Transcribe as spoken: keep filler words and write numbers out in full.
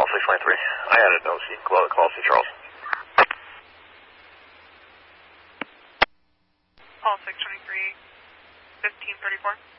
six twenty-three. I had a no C. Call, call C. Charles. Paul six twenty-three, fifteen thirty-four.